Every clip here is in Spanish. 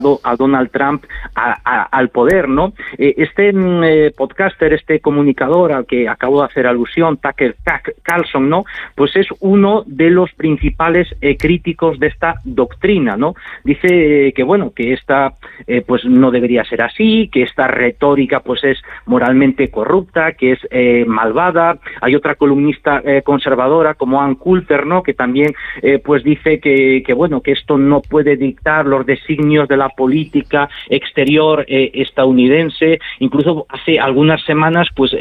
a Donald Trump al poder, ¿no? Este podcaster, este comunicador al que acabo de hacer alusión, Tucker Carlson, ¿no? Pues es uno de los principales críticos de esta doctrina, ¿no? Dice que, bueno, que esta pues no debería ser así, que esta retórica pues es moralmente corrupta, que es malvada. Hay otra columnista conservadora como Ann Coulter, ¿no? Que también pues dice que bueno, que esto no puede dictar los designios de la política exterior estadounidense. Incluso hace algunas semanas pues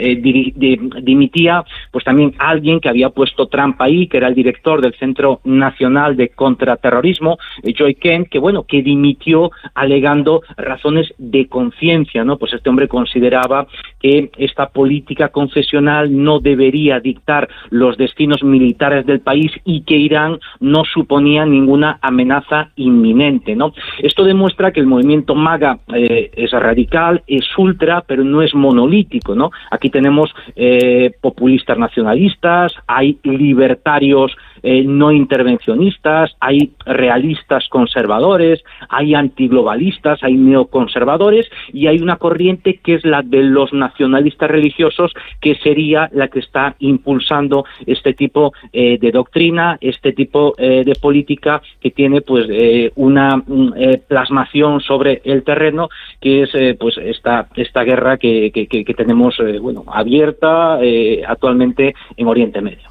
dimitía pues también alguien que había puesto Trump ahí, que era el director del Centro Nacional de Contraterrorismo, Joy Kent, que bueno, que dimitió alegando razones de conciencia, ¿no? Pues este hombre consideraba que esta política confesional no debería dictar los destinos militares del país y que Irán no suponía ninguna amenaza inminente, ¿no? Esto demuestra que el movimiento MAGA es radical, es ultra, pero no es monolítico, ¿no? Aquí tenemos populistas nacionalistas, hay libertarios no intervencionistas, hay realistas conservadores, hay antiglobalistas, hay neoconservadores y hay una corriente que es la de los nacionalistas religiosos, que sería la que está impulsando este tipo de doctrina, este tipo de política que tiene pues una plasmación sobre el terreno, que es pues esta guerra que tenemos bueno, abierta actualmente en Oriente Medio.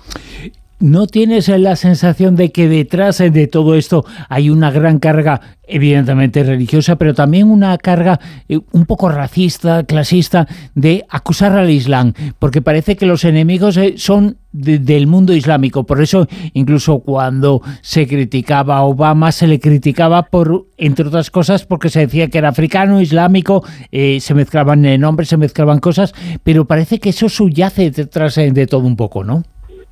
¿No tienes la sensación de que detrás de todo esto hay una gran carga, evidentemente religiosa, pero también una carga un poco racista, clasista, de acusar al Islam? Porque parece que los enemigos son del mundo islámico. Por eso, incluso cuando se criticaba a Obama, se le criticaba por, entre otras cosas, porque se decía que era africano, islámico, se mezclaban nombres, se mezclaban cosas, pero parece que eso subyace detrás de todo un poco, ¿no?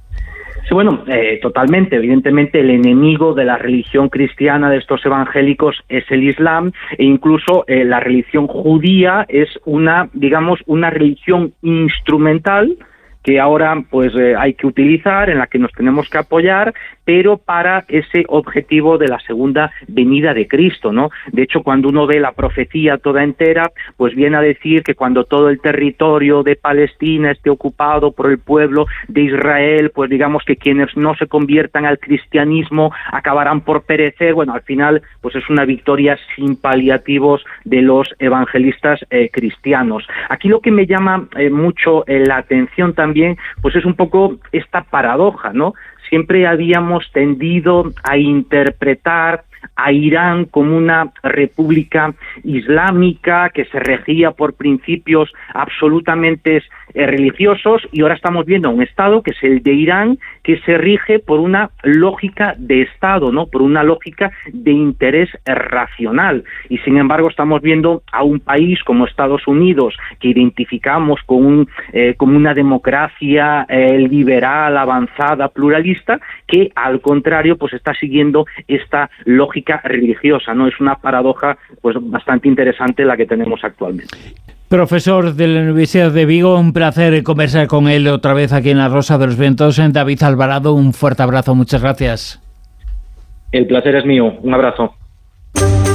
Sí, bueno, totalmente. Evidentemente el enemigo de la religión cristiana de estos evangélicos es el Islam, e incluso la religión judía es una religión instrumental que ahora pues hay que utilizar, en la que nos tenemos que apoyar, pero para ese objetivo de la segunda venida de Cristo, ¿no? De hecho, cuando uno ve la profecía toda entera, pues viene a decir que cuando todo el territorio de Palestina esté ocupado por el pueblo de Israel, pues digamos que quienes no se conviertan al cristianismo acabarán por perecer. Bueno, al final pues es una victoria sin paliativos de los evangelistas cristianos. Aquí lo que me llama mucho la atención también pues es un poco esta paradoja, ¿no? Siempre habíamos tendido a interpretar a Irán como una república islámica que se regía por principios absolutamente religiosos, y ahora estamos viendo un Estado, que es el de Irán, que se rige por una lógica de Estado, ¿no? Por una lógica de interés racional. Y sin embargo estamos viendo a un país como Estados Unidos, que identificamos como una democracia liberal, avanzada, pluralista, que al contrario pues está siguiendo esta lógica religiosa, ¿no? Es una paradoja pues bastante interesante la que tenemos actualmente. Profesor de la Universidad de Vigo, un placer conversar con él otra vez aquí en La Rosa de los Vientos. David Alvarado, un fuerte abrazo, muchas gracias. El placer es mío, un abrazo.